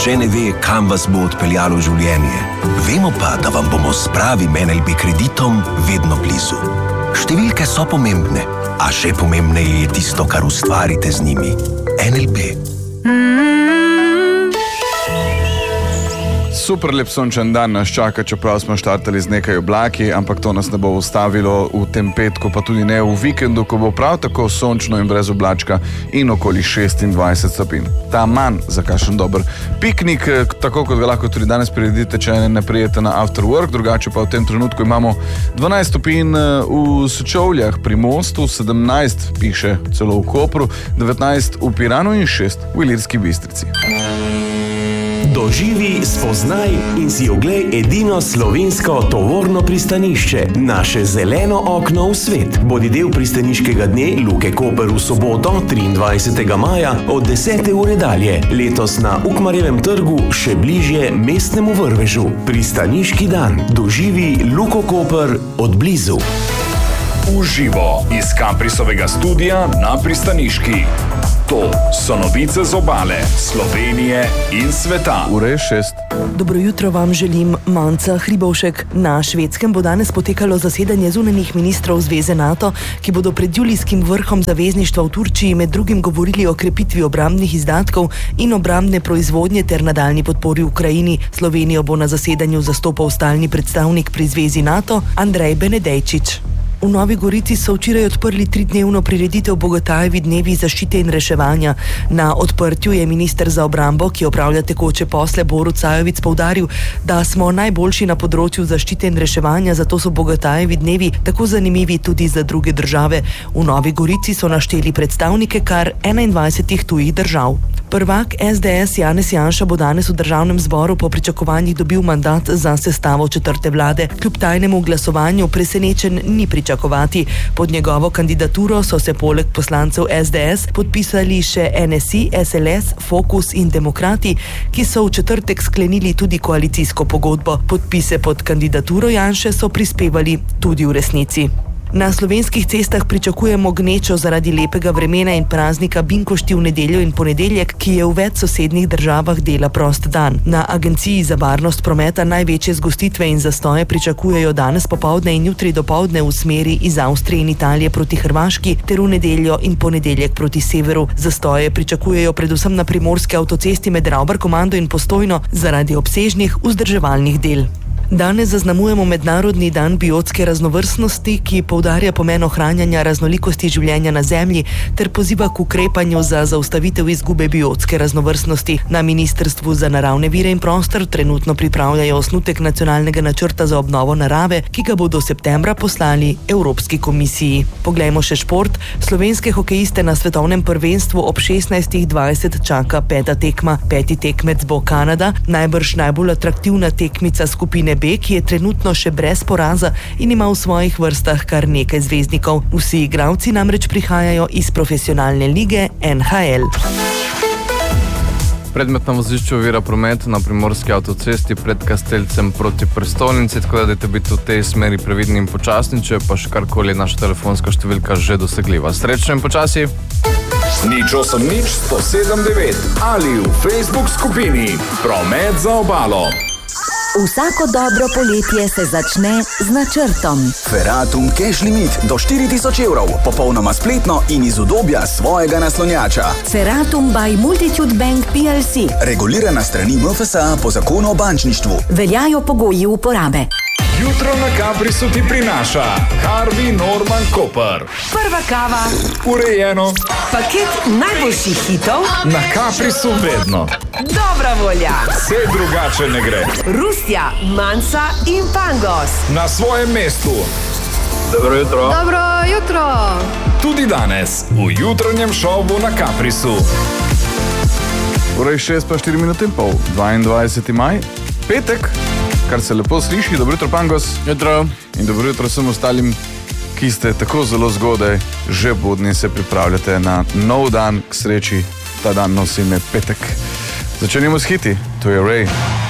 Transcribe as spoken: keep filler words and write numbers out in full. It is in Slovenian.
Nihče ne ve, kam vas bo odpeljalo življenje. Vemo pa, da vam bomo s pravim N L B kreditom vedno blizu. Številke so pomembne, a še pomembneje je tisto, kar ustvarite z njimi. N L B. Super lep sončen dan nas čaka, čeprav smo štartali z nekaj oblaki, ampak to nas ne bo ustavilo v tem petku, pa tudi ne v vikendu, ko bo prav tako sončno in brez oblačka in okoli šestindvajset stopinj. Ta manj za kakšen dober piknik, tako kot ga lahko tudi danes priredite, če ne prijete na after work, drugače pa v tem trenutku imamo dvanajst stopinj v Sečovljah, pri Mostu, sedemnajst piše celo v Kopru, devetnajst v Piranu in šest v Ilirski Bistrici. Doživi, spoznaj in si oglej edino slovensko tovorno pristanišče, naše zeleno okno v svet. Bodi del pristaniškega dne Luke Koper v soboto, triindvajsetega maja od desete ure dalje. Letos na Ukmarjevem trgu, še bližje mestnemu vrvežu. Pristaniški dan. Doživi Luko Koper od blizu. Uživo iz Kaprisovega studija na pristaniški. To so novice z obale, Slovenije in sveta. Ura je šest. Dobro jutro vam želim, Manca Hribovšek. Na Švedskem bo danes potekalo zasedanje zunanjih ministrov Zveze NATO, ki bodo pred julijskim vrhom zavezništva v Turčiji med drugim govorili o krepitvi obrambnih izdatkov in obrambne proizvodnje ter nadaljnji podpori Ukrajini. Slovenijo bo na zasedanju zastopal stalni predstavnik pri Zvezi NATO Andrej Benedejčič. V Novi Gorici so včeraj odprli tridnevno prireditev Bogotajevi dnevi zaščite in reševanja. Na odprtju je minister za obrambo, ki opravlja tekoče posle, Borut Sajovic, poudaril, da smo najboljši na področju zaščite in reševanja, zato so Bogotajevi dnevi tako zanimivi tudi za druge države. V Novi Gorici so našteli predstavnike kar enaindvajsetih tujih držav. Prvak S D S Janez Janša bo danes v državnem zboru po pričakovanjih dobil mandat za sestavo četrte vlade. Kljub tajnemu glasovanju presenečen ni pričakovati. Pod njegovo kandidaturo so se poleg poslancev S D S podpisali še N S I, S L S, Fokus in Demokrati, ki so v četrtek sklenili tudi koalicijsko pogodbo. Podpise pod kandidaturo Janše so prispevali tudi v resnici. Na slovenskih cestah pričakujemo gnečo zaradi lepega vremena in praznika Binkošti v nedeljo in ponedeljek, ki je v več sosednjih državah dela prost dan. Na Agenciji za varnost prometa največje zgostitve in zastoje pričakujejo danes popoldne in jutri dopoldne v smeri iz Avstrije in Italije proti Hrvaški ter v nedeljo in ponedeljek proti severu. Zastoje pričakujejo predvsem na primorski avtocesti med Ravbarkomando in Postojno zaradi obsežnih vzdrževalnih del. Danes zaznamujemo Mednarodni dan biotske raznovrstnosti, ki poudarja pomen ohranjanja raznolikosti življenja na Zemlji ter poziva k ukrepanju za zaustavitev izgube biotske raznovrstnosti. Na Ministrstvu za naravne vire in prostor trenutno pripravljajo osnutek nacionalnega načrta za obnovo narave, ki ga bodo septembra poslali Evropski komisiji. Poglejmo še šport. Slovenske hokejiste na svetovnem prvenstvu ob šestnajstih dvajset čaka peta tekma. Peti tekmec bo Kanada, najbrž najbolj atraktivna tekmica skupine B, ki je trenutno še brez poraza in ima v svojih vrstah kar nekaj zvezdnikov. Vsi igralci namreč prihajajo iz profesionalne lige N H L. Predmet na vozišču ovira promet na primorski avtocesti pred Kastelcem proti prestolnici, tako da dajte biti v tej smeri previdni in počasni, če pa še karkoli naša telefonska številka že dosegljiva. Srečno in počasi! Nič osem nič sto sedem devet ali v Facebook skupini Promet za obalo. Vsako dobro poletje se začne z načrtom. Feratum Cash Limit do štiri tisoč evrov, popolnoma spletno in iz udobja svojega naslonjača. Feratum by Multitude Bank P L C. Regulirana strani M F S A po zakonu o bančništvu. Veljajo pogoji uporabe. Jutro na Kaprisu ti prinaša Harvey Norman Koper. Prva kava. Urejeno. Paket najboljših hitov. Na Kaprisu vedno. Dobra volja. Vse drugače ne gre. Rusja, Mansa in Pangos. Na svojem mestu. Dobro jutro. Dobro jutro. Tudi danes v jutranjem šovu na Kaprisu. Ura je šest pa štiri minute in pol, dvaindvajseti maj, petek, kar se lepo sliši. Dobro jutro, Pangos. Jutro. In dobro jutro vsem ostalim, ki ste tako zelo zgodaj, že budni se pripravljate na nov dan, k sreči, ta dan nosi ime petek. Začenjamo s hiti, to je Ray.